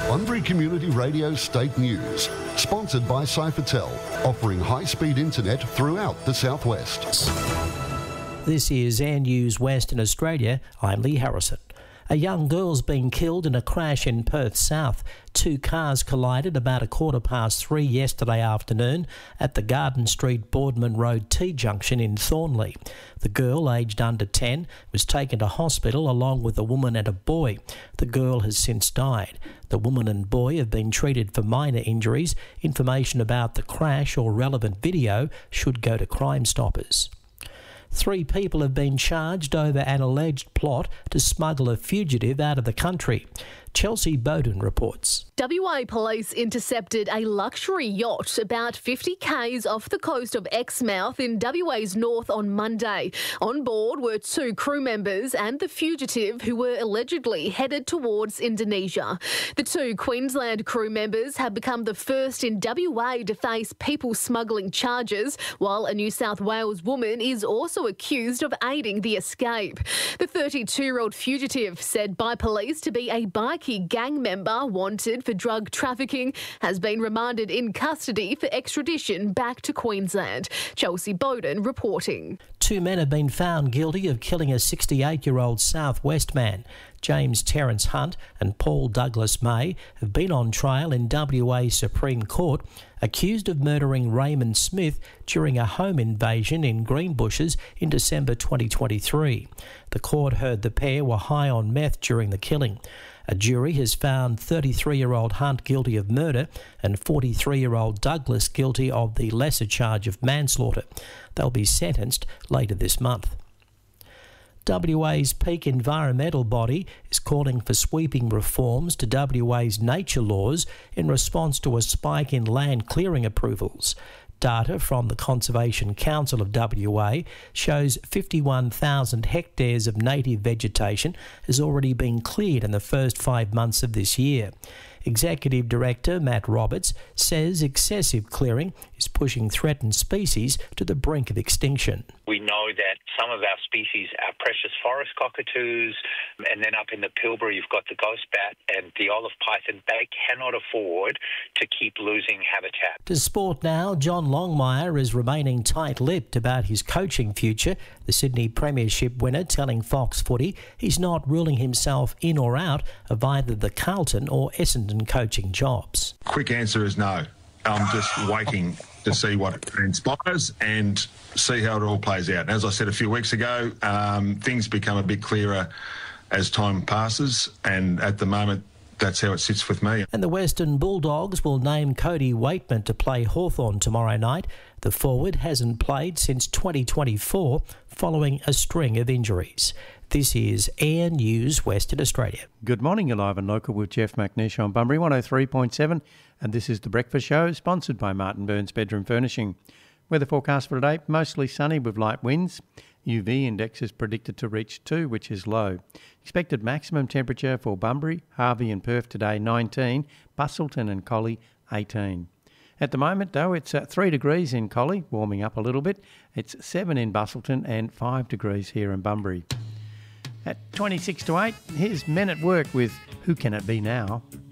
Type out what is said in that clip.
Bunbury Community Radio State News, sponsored by Cyphertel, offering high-speed internet throughout the southwest. This is Air News Western Australia. I'm Lee Harrison. A young girl's been killed in a crash in Perth South. Two cars collided about 3:15 yesterday afternoon at the Garden Street Boardman Road T-junction in Thornley. The girl, aged under 10, was taken to hospital along with a woman and a boy. The girl has since died. The woman and boy have been treated for minor injuries. Information about the crash or relevant video should go to Crime Stoppers. 3 people have been charged over an alleged plot to smuggle a fugitive out of the country. Chelsea Bowden reports. WA police intercepted a luxury yacht about 50 k's off the coast of Exmouth in WA's north on Monday. On board were 2 crew members and the fugitive who were allegedly headed towards Indonesia. The 2 Queensland crew members have become the first in WA to face people smuggling charges, while a New South Wales woman is also accused of aiding the escape. The 32-year-old fugitive, said by police to be a bikie gang member wanted for drug trafficking, has been remanded in custody for extradition back to Queensland. Chelsea Bowden reporting. 2 men have been found guilty of killing a 68-year-old Southwest man. James Terence Hunt and Paul Douglas May have been on trial in WA Supreme Court, accused of murdering Raymond Smith during a home invasion in Greenbushes in December 2023. The court heard the pair were high on meth during the killing. A jury has found 33-year-old Hunt guilty of murder and 43-year-old Douglas guilty of the lesser charge of manslaughter. They'll be sentenced later this month. WA's peak environmental body is calling for sweeping reforms to WA's nature laws in response to a spike in land clearing approvals. Data from the Conservation Council of WA shows 51,000 hectares of native vegetation has already been cleared in the first 5 months of this year. Executive Director Matt Roberts says excessive clearing is pushing threatened species to the brink of extinction. We know that some of our species are precious forest cockatoos, and then up in the Pilbara you've got the ghost bat and the olive python. They cannot afford to keep losing habitat. To sport now, John Longmire is remaining tight-lipped about his coaching future. The Sydney Premiership winner telling Fox Footy he's not ruling himself in or out of either the Carlton or Essendon coaching jobs. Quick answer is no. I'm just waiting to see what transpires and see how it all plays out. And as I said a few weeks ago, things become a bit clearer as time passes, and at the moment that's how it sits with me. And the Western Bulldogs will name Cody Waitman to play Hawthorn tomorrow night. The forward hasn't played since 2024 following a string of injuries. This is Air News Western Australia. Good morning, you're live and local with Jeff McNish on Bunbury 103.7, and this is The Breakfast Show, sponsored by Martin Burns Bedroom Furnishing. Weather forecast for today, mostly sunny with light winds. UV index is predicted to reach 2, which is low. Expected maximum temperature for Bunbury, Harvey and Perth today 19, Busselton and Collie 18. At the moment, though, it's 3 degrees in Collie, warming up a little bit. It's 7 in Busselton and 5 degrees here in Bunbury. At 26 to 8, here's Men at Work with Who Can It Be Now?